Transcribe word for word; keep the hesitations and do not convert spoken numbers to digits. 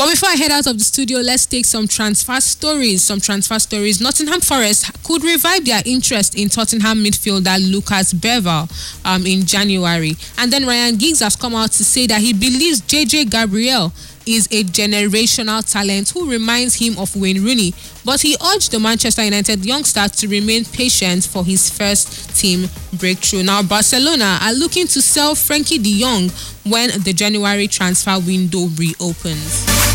But before I head out of the studio, let's take some transfer stories. Some transfer stories. Nottingham Forest could revive their interest in Tottenham midfielder Lucas Bevel um, in January. And then Ryan Giggs has come out to say that he believes J J Gabriel is a generational talent who reminds him of Wayne Rooney. But he urged the Manchester United youngster to remain patient for his first team breakthrough. Now, Barcelona are looking to sell Frankie de Jong when the January transfer window reopens.